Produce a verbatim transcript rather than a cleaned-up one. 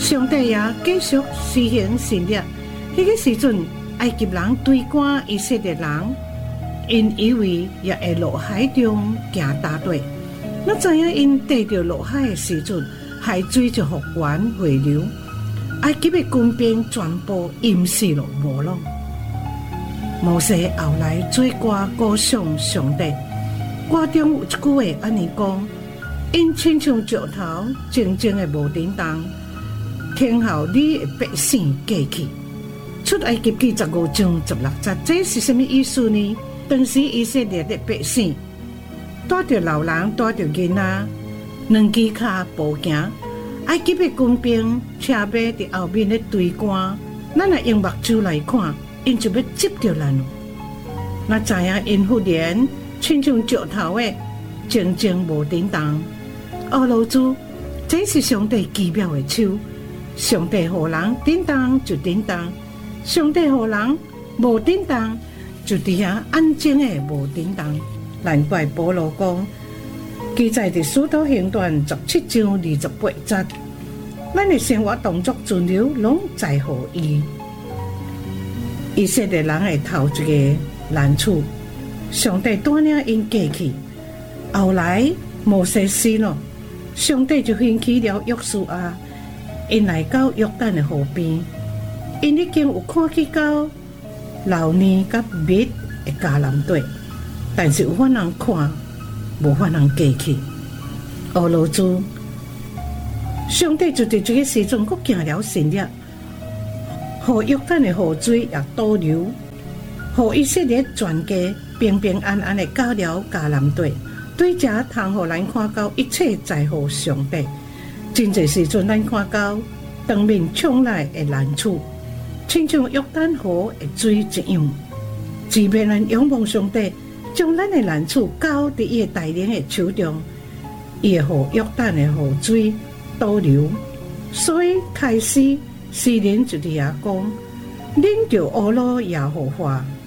上帝也继续施行神力。迄个时阵，埃及人追赶以色列人，因以为也会落海中行大队。那知影因得着落海的时阵，海水就复原回流，埃及的军兵全部淹死了无咯。摩西后来做歌歌颂上帝，歌中有一句话安尼讲：因亲像石头静静的无震动，听候你的百姓过去。出埃及记十五章十六节，这是什么意思呢？当时以色列的百姓带着老人，带着囡仔，两支脚步行。埃及的军兵车马伫后面咧追赶，咱来用目睭来看，因就要接着咱。那知影因忽然亲像石头的静静无震动。俄罗斯，这是上帝奇妙的手。上帝互人震动就震动，上帝互人无震动就伫遐安静的无震动。难怪保罗讲，记载伫使徒行传十七章二十八节，咱的生活动作存留拢在乎伊。以色列人的头一个难处，上帝带领因过去。后来摩西死了，上帝就兴起了约书亚，因来到约旦的河边，因已经有看见到老年甲密的迦南地，但是有法人看，无法人过去。俄罗斯，上帝就伫这个时阵，佫行了神力，互约旦的河水也倒流，互以色列全家平平安安的到了迦南地。对这通互咱看到一切在乎上帝。真侪时阵，咱看到当面冲来的难处，亲像约旦河的水一样。只免咱仰望上帝，将咱的难处交伫伊的带领的手中，伊会互约旦的河水倒流。所以开始诗人就伫遐讲：恁着乌罗耶和华，